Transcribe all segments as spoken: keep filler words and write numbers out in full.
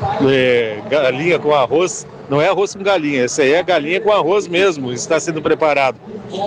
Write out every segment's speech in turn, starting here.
é, galinha com arroz. Não é arroz com galinha, essa aí é galinha com arroz mesmo, está sendo preparado.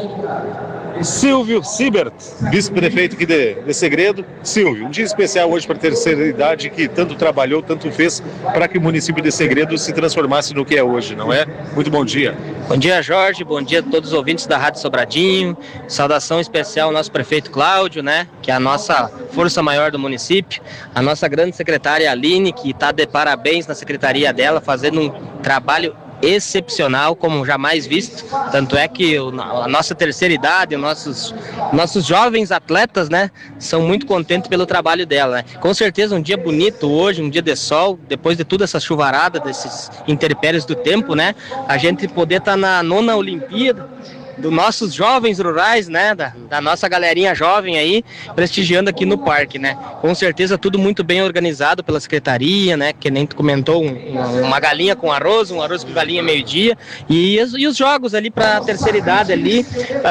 Silvio Sibert, vice-prefeito aqui de, de Segredo. Silvio, um dia especial hoje para a terceira idade que tanto trabalhou, tanto fez para que o município de Segredo se transformasse no que é hoje, não é? Muito bom dia. Bom dia, Jorge, bom dia a todos os ouvintes da Rádio Sobradinho. Saudação especial ao nosso prefeito Cláudio, né, que é a nossa força maior do município, a nossa grande secretária Aline, que está de parabéns na secretaria dela, fazendo um trabalho excepcional, como jamais visto, tanto é que a nossa terceira idade, nossos, nossos jovens atletas, né, são muito contentes pelo trabalho dela, né? Com certeza um dia bonito hoje, um dia de sol, depois de toda essa chuvarada, desses intempéries do tempo, né, a gente poder estar tá na nona Olimpíada, dos nossos jovens rurais, né, da, da nossa galerinha jovem aí, prestigiando aqui no parque, né, com certeza tudo muito bem organizado pela secretaria, né, que nem tu comentou, um, uma galinha com arroz, um arroz com galinha meio-dia, e, e os jogos ali para a terceira idade ali,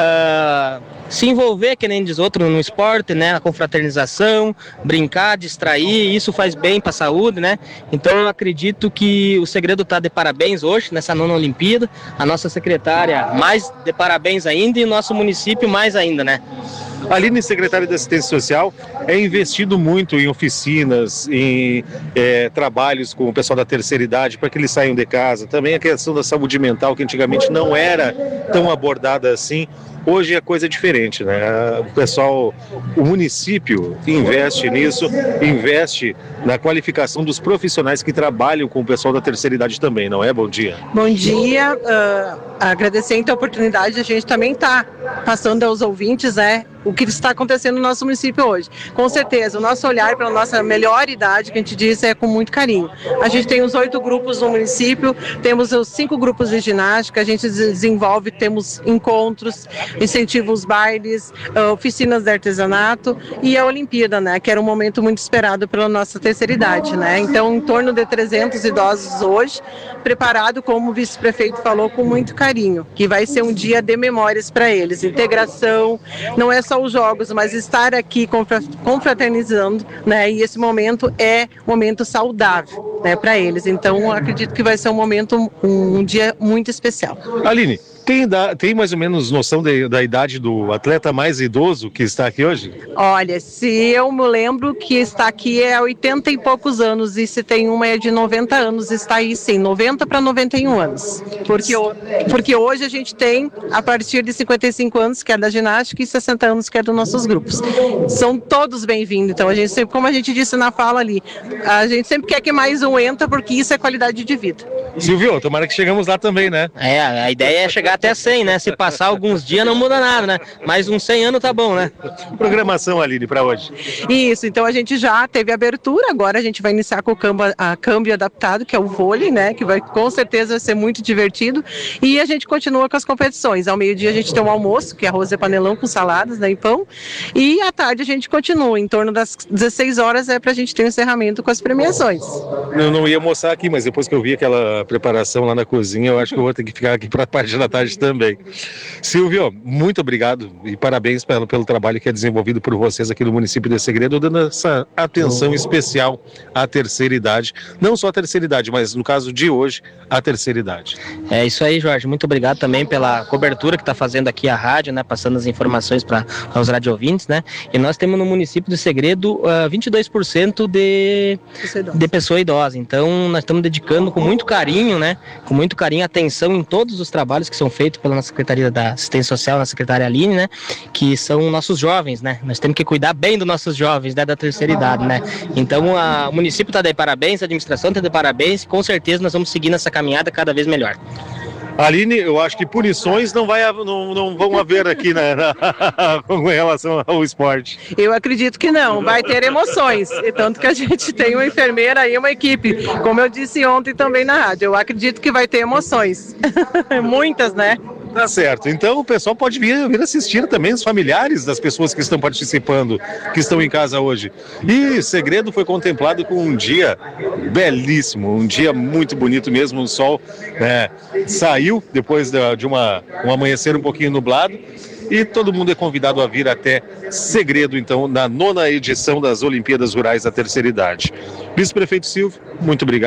uh, se envolver, que nem diz outro, no esporte, né, na confraternização, brincar, distrair, isso faz bem para a saúde, né, então eu acredito que o Segredo está de parabéns hoje, nessa nona Olimpíada, a nossa secretária mais de parabéns ainda e o nosso município mais ainda, né. Aline, secretária de Assistência Social, é investido muito em oficinas, em é, trabalhos com o pessoal da terceira idade, para que eles saiam de casa. Também a questão da saúde mental, que antigamente não era tão abordada assim. Hoje a coisa é diferente, né? O pessoal, o município investe nisso, investe na qualificação dos profissionais que trabalham com o pessoal da terceira idade também, não é? Bom dia. Bom dia, uh, agradecendo a oportunidade, a gente também está passando aos ouvintes, né, o que está acontecendo no nosso município hoje. Com certeza, o nosso olhar para a nossa melhor idade, que a gente diz, é com muito carinho. A gente tem os oito grupos no município, temos os cinco grupos de ginástica, a gente desenvolve, temos encontros, incentiva os bailes, oficinas de artesanato e a Olimpíada, né, que era um momento muito esperado pela nossa terceira idade, né. Então, em torno de trezentos idosos hoje, preparado, como o vice-prefeito falou, com muito carinho, que vai ser um dia de memórias para eles, integração, não é só os jogos, mas estar aqui confraternizando, né, e esse momento é um momento saudável, né, para eles, então acredito que vai ser um momento, um, um dia muito especial. Aline, Tem, da, tem mais ou menos noção de, da idade do atleta mais idoso que está aqui hoje? Olha, se eu me lembro que está aqui é oitenta e poucos anos, e se tem uma é de noventa anos, está aí sim, noventa para noventa e um anos. Porque, porque hoje a gente tem a partir de cinquenta e cinco anos, que é da ginástica, e sessenta anos, que é dos nossos grupos. São todos bem-vindos, então a gente sempre, como a gente disse na fala ali, a gente sempre quer que mais um entra, porque isso é qualidade de vida. Silvio, tomara que chegamos lá também, né? É, a ideia é chegar até cem, né? Se passar alguns dias não muda nada, né? Mas uns cem anos tá bom, né? Programação, Aline, para hoje. Isso, então a gente já teve abertura, agora a gente vai iniciar com o câmbio, a câmbio adaptado, que é o vôlei, né? Que vai com certeza ser muito divertido. E a gente continua com as competições. Ao meio-dia a gente tem um almoço, que é arroz e panelão com saladas, né? E pão. E à tarde a gente continua, em torno das dezesseis horas é pra gente ter um encerramento com as premiações. Eu não ia almoçar aqui, mas depois que eu vi aquela preparação lá na cozinha, eu acho que eu vou ter que ficar aqui para a parte da tarde também. Silvio, muito obrigado e parabéns pelo, pelo trabalho que é desenvolvido por vocês aqui no município de Segredo, dando essa atenção especial à terceira idade, não só à terceira idade, mas no caso de hoje, à terceira idade. É isso aí, Jorge, muito obrigado também pela cobertura que está fazendo aqui a rádio, né, passando as informações para os radiovintes, né, e nós temos no município de Segredo uh, vinte e dois por cento de, de pessoa idosa, então nós estamos dedicando com muito carinho, né, com muito carinho, atenção em todos os trabalhos que são feitos pela nossa Secretaria da Assistência Social, na secretária Aline, né, que são nossos jovens, né, nós temos que cuidar bem dos nossos jovens, né, da terceira idade, né, então a, o município está de parabéns, a administração está de parabéns, com certeza nós vamos seguir nessa caminhada cada vez melhor. Aline, eu acho que punições não, vai, não, não vão haver aqui, né, na, com relação ao esporte. Eu acredito que não, vai ter emoções, e tanto que a gente tem uma enfermeira e uma equipe, como eu disse ontem também na rádio, eu acredito que vai ter emoções, muitas, né? Tá certo, então o pessoal pode vir, vir assistir também, os familiares das pessoas que estão participando, que estão em casa hoje. E Segredo foi contemplado com um dia belíssimo, um dia muito bonito mesmo, o sol, né, saiu depois de, de uma, um amanhecer um pouquinho nublado, e todo mundo é convidado a vir até Segredo, então, na nona edição das Olimpíadas Rurais da Terceira Idade. Vice-prefeito Silvio, muito obrigado.